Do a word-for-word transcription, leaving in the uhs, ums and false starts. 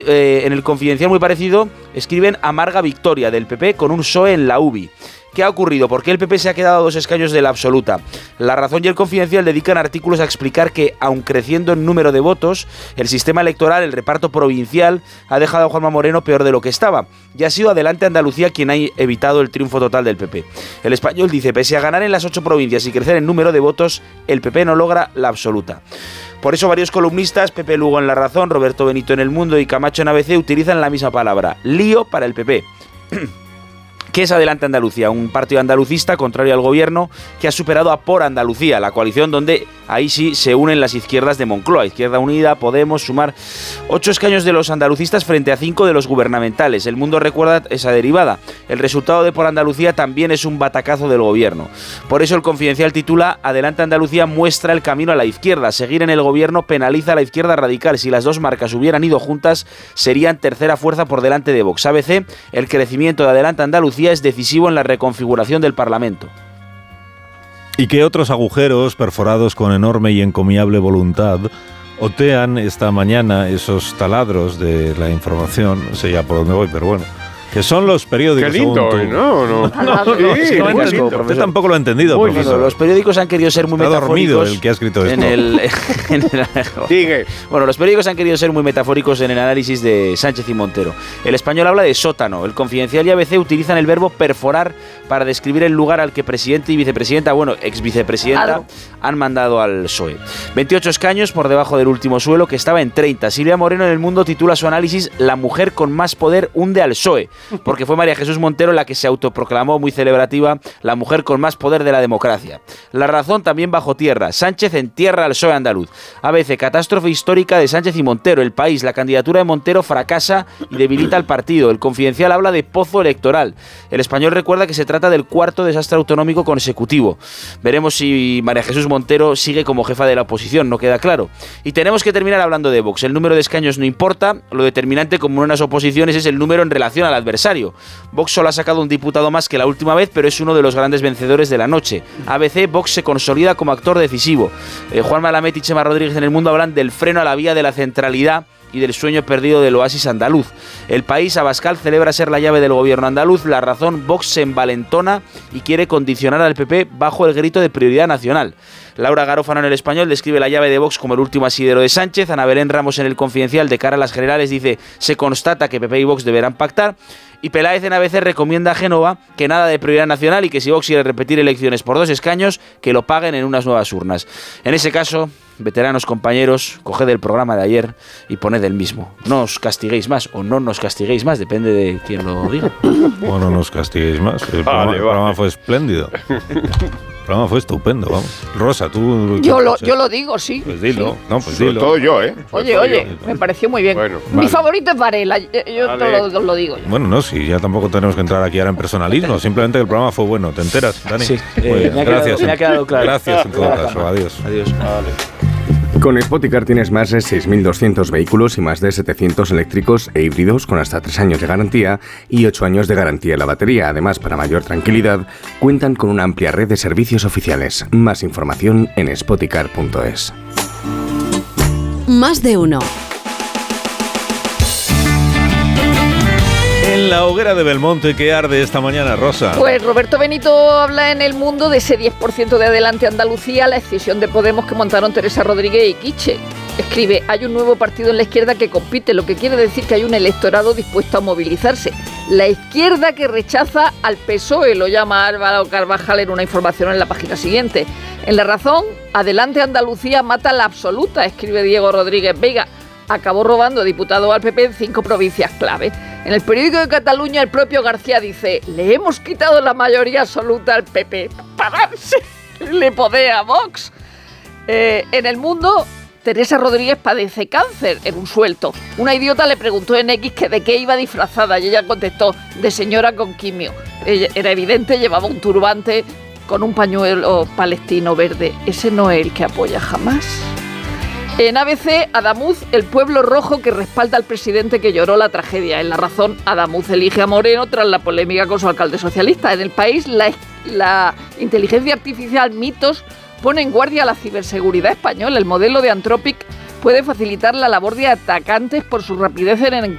eh, en el Confidencial muy parecido, escriben amarga victoria del P P con un P S O E en la U B I. ¿Qué ha ocurrido? ¿Por qué el P P se ha quedado a dos escaños de la absoluta? La Razón y el Confidencial dedican artículos a explicar que, aun creciendo en número de votos, el sistema electoral, el reparto provincial, ha dejado a Juanma Moreno peor de lo que estaba. Y ha sido Adelante Andalucía quien ha evitado el triunfo total del P P. El Español dice, pese a ganar en las ocho provincias y crecer en número de votos, el P P no logra la absoluta. Por eso varios columnistas, Pepe Lugo en La Razón, Roberto Benito en El Mundo y Camacho en A B C, utilizan la misma palabra, lío para el P P. ¿Qué es Adelante Andalucía? Un partido andalucista contrario al gobierno que ha superado a Por Andalucía, la coalición donde ahí sí se unen las izquierdas de Moncloa, Izquierda Unida, Podemos, Sumar. Ocho escaños de los andalucistas frente a cinco de los gubernamentales. El Mundo recuerda esa derivada. El resultado de Por Andalucía también es un batacazo del gobierno. Por eso el Confidencial titula Adelante Andalucía muestra el camino a la izquierda. Seguir en el gobierno penaliza a la izquierda radical. Si las dos marcas hubieran ido juntas, serían tercera fuerza por delante de Vox. A B C, el crecimiento de Adelante Andalucía es decisivo en la reconfiguración del Parlamento. ¿Y qué otros agujeros perforados con enorme y encomiable voluntad otean esta mañana esos taladros de la información? No sé ya por dónde voy, pero bueno. Que son los periódicos. Qué lindo, según tú. ¿no? no. no, sí, no es que no qué entiendo, lindo. usted tampoco lo ha entendido, Muy profesor. lindo. Los periódicos han querido ser muy Está metafóricos. dormido el que ha escrito esto. En el, en el, Sigue. Bueno, los periódicos han querido ser muy metafóricos en el análisis de Sánchez y Montero. El Español habla de sótano. El Confidencial y A B C utilizan el verbo perforar para describir el lugar al que presidente y vicepresidenta, bueno, ex vicepresidenta, claro, han mandado al P S O E. veintiocho escaños por debajo del último suelo, que estaba en treinta. Silvia Moreno en El Mundo titula su análisis La mujer con más poder hunde al P S O E, porque fue María Jesús Montero la que se autoproclamó muy celebrativa la mujer con más poder de la democracia. La Razón también bajo tierra. Sánchez entierra al P S O E andaluz. A B C, catástrofe histórica de Sánchez y Montero. El País, la candidatura de Montero fracasa y debilita al partido. El Confidencial habla de pozo electoral. El Español recuerda que se trata del cuarto desastre autonómico consecutivo. Veremos si María Jesús Montero sigue como jefa de la oposición, no queda claro. Y tenemos que terminar hablando de Vox. El número de escaños no importa, lo determinante como en unas oposiciones es el número en relación al adversario. Vox solo ha sacado un diputado más que la última vez, pero es uno de los grandes vencedores de la noche. A B C, Vox se consolida como actor decisivo. Eh, Juan Malamet y Chema Rodríguez en El Mundo hablan del freno a la vía de la centralidad y del sueño perdido del oasis andaluz. El País, Abascal celebra ser la llave del gobierno andaluz. La Razón, Vox se envalentona y quiere condicionar al P P bajo el grito de prioridad nacional. Laura Garófano en El Español describe la llave de Vox como el último asidero de Sánchez. Ana Belén Ramos en El Confidencial, de cara a las generales, dice se constata que P P y Vox deberán pactar. Y Peláez en A B C recomienda a Génova que nada de prioridad nacional y que si Vox quiere repetir elecciones por dos escaños, que lo paguen en unas nuevas urnas. En ese caso, veteranos compañeros, coged el programa de ayer y poned el mismo. No os castiguéis más o no nos castiguéis más, depende de quién lo diga. O no nos castiguéis más. El programa, Vale, el programa vale. fue espléndido. El programa fue estupendo, vamos. Rosa, tú... Yo lo, yo lo digo, sí. Pues dilo. Sí. No, pues Sobre dilo. todo yo, ¿eh? Sobre Oye, todo oye, yo. me pareció muy bien. Bueno, Mi vale. favorito es Varela, yo, yo Vale. te lo, lo digo. Yo. Bueno, no, sí, ya tampoco tenemos que entrar aquí ahora en personalismo. Simplemente que el programa fue bueno. ¿Te enteras, Dani? Sí, Muy eh, bien, me ha quedado- gracias. me ha quedado claro. Gracias en todo caso. Adiós. Adiós. Con Spoticar tienes más de seis mil doscientos vehículos y más de setecientos eléctricos e híbridos con hasta tres años de garantía y ocho años de garantía en la batería. Además, para mayor tranquilidad, cuentan con una amplia red de servicios oficiales. Más información en spoticar punto es. Más de uno. En la hoguera de Belmonte, ¿qué arde esta mañana, Rosa? Pues Roberto Benito habla en El Mundo de ese diez por ciento de Adelante Andalucía, la escisión de Podemos que montaron Teresa Rodríguez y Quiche. Escribe, hay un nuevo partido en la izquierda que compite, lo que quiere decir que hay un electorado dispuesto a movilizarse. La izquierda que rechaza al P S O E, lo llama Álvaro Carvajal en una información en la página siguiente. En La Razón, Adelante Andalucía mata la absoluta, escribe Diego Rodríguez Vega. Acabó robando diputado al P P en cinco provincias clave. En el periódico de Cataluña, el propio García dice, le hemos quitado la mayoría absoluta al P P para darse le poder a Vox. Eh, en El Mundo, Teresa Rodríguez padece cáncer en un suelto. Una idiota le preguntó en X que de qué iba disfrazada y ella contestó, de señora con quimio. Ella, era evidente, llevaba un turbante con un pañuelo palestino verde. Ese no es el que apoya jamás. En A B C, Adamuz, el pueblo rojo que respalda al presidente que lloró la tragedia. En La Razón, Adamuz elige a Moreno tras la polémica con su alcalde socialista. En El País, la, la inteligencia artificial Mitos pone en guardia a la ciberseguridad española. El modelo de Anthropic puede facilitar la labor de atacantes por su rapidez en